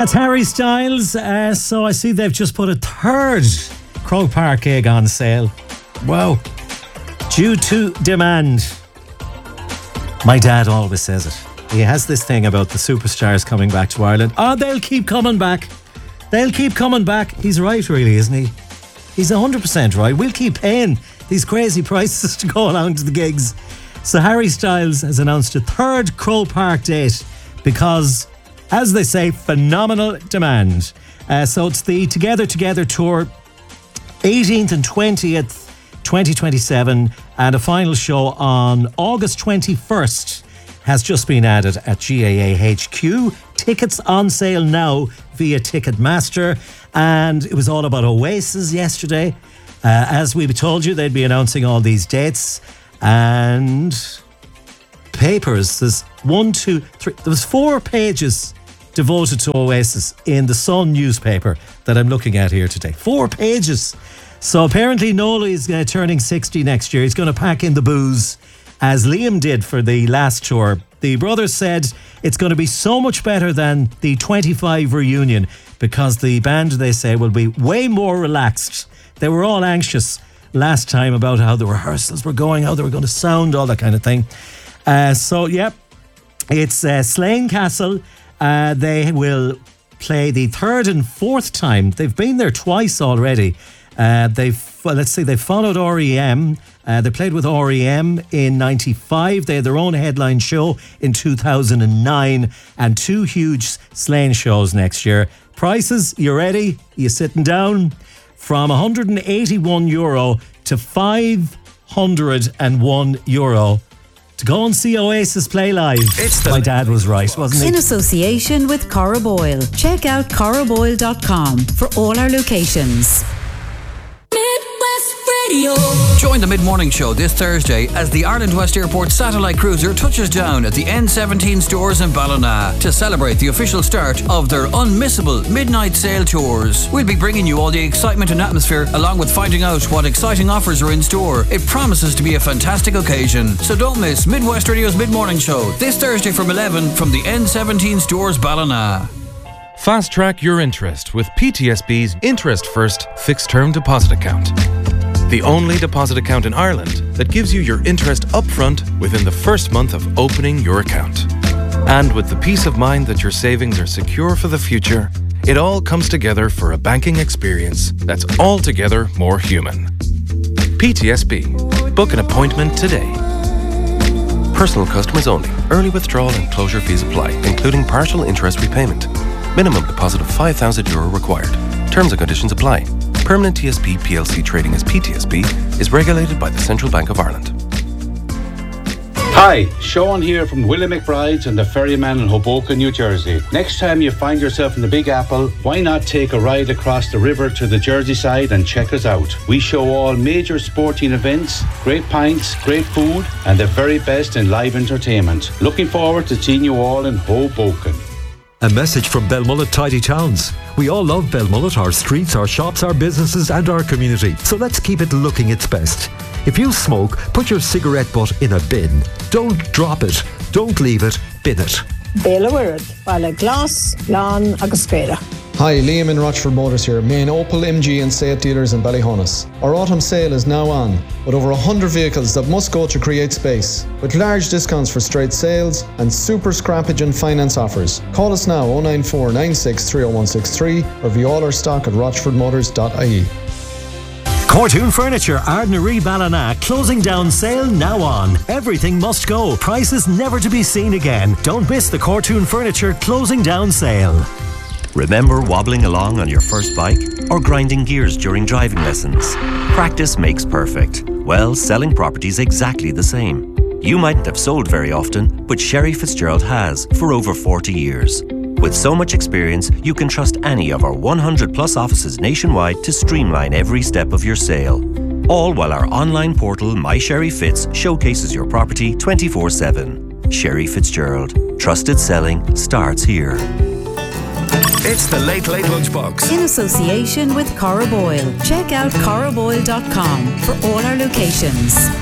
That's Harry Styles. So I see they've just put a third Croke Park gig on sale. Wow. Due to demand. My dad always says it. He has this thing about the superstars coming back to Ireland. Oh, they'll keep coming back. They'll keep coming back. He's right, really, isn't he? He's 100% right. We'll keep paying these crazy prices to go along to the gigs. So Harry Styles has announced a third Croke Park date because, as they say, phenomenal demand. So it's the Together tour, 18th and 20th, 2027, and a final show on August 21st has just been added at GAA HQ. Tickets on sale now via Ticketmaster, and it was all about Oasis yesterday. As we told you, they'd be announcing all these dates, and papers, there's 1, 2, 3, there was 4 pages devoted to Oasis in the Sun newspaper that I'm looking at here today. 4 pages. So apparently Noel is turning 60 next year. He's going to pack in the booze, as Liam did for the last tour. The brothers said it's going to be so much better than the 25 reunion because the band, they say, will be way more relaxed. They were all anxious last time about how the rehearsals were going, how they were going to sound, all that kind of thing. It's Slane Castle. They will play the 3rd and 4th time. They've been there twice already. They followed REM. They played with REM in 95. They had their own headline show in 2009 and 2 huge Slane shows next year. Prices, you ready? You sitting down? From €181 to €501 to go and see Oasis play live. My dad was right, wasn't he? In association with Cora Boyle. Check out coraboyle.com for all our locations. Join the Mid-Morning Show this Thursday as the Ireland West Airport satellite cruiser touches down at the N17 stores in Ballina to celebrate the official start of their unmissable midnight sale tours. We'll be bringing you all the excitement and atmosphere, along with finding out what exciting offers are in store. It promises to be a fantastic occasion, so don't miss Midwest Radio's Mid-Morning Show this Thursday from 11 from the N17 stores Ballina. Fast track your interest with PTSB's Interest First Fixed Term Deposit Account. The only deposit account in Ireland that gives you your interest upfront within the first month of opening your account. And with the peace of mind that your savings are secure for the future, it all comes together for a banking experience that's altogether more human. PTSB. Book an appointment today. Personal customers only. Early withdrawal and closure fees apply, including partial interest repayment. Minimum deposit of €5,000 required. Terms and conditions apply. Permanent TSB PLC trading as PTSB is regulated by the Central Bank of Ireland. Hi, Sean here from Willie McBride's and the Ferryman in Hoboken, New Jersey. Next time you find yourself in the Big Apple, why not take a ride across the river to the Jersey side and check us out? We show all major sporting events, great pints, great food, and the very best in live entertainment. Looking forward to seeing you all in Hoboken. A message from Belmullet Tidy Towns. We all love Belmullet, our streets, our shops, our businesses and our community. So let's keep it looking its best. If you smoke, put your cigarette butt in a bin. Don't drop it. Don't leave it. Bin it. Béla Wirad, Bala Glass, Lan agus Spera. Hi, Liam in Rochford Motors here, main Opel, MG and Seat dealers in Ballyhonus. Our autumn sale is now on, with over 100 vehicles that must go to create space, with large discounts for straight sales and super scrappage and finance offers. Call us now 094 96 30163 or view all our stock at rochfordmotors.ie. Cortoon Furniture, Ardnaree Ballina, closing down sale now on. Everything must go. Prices never to be seen again. Don't miss the Cortoon Furniture closing down sale. Remember wobbling along on your first bike or grinding gears during driving lessons? Practice makes perfect. Well, selling property's exactly the same. You mightn't have sold very often, but Sherry Fitzgerald has for over 40 years. With so much experience, you can trust any of our 100 plus offices nationwide to streamline every step of your sale. All while our online portal, My Sherry Fitz, showcases your property 24/7. Sherry Fitzgerald. Trusted selling starts here. It's the Late Late Lunchbox. In association with Cora Boyle. Check out coraboyle.com for all our locations.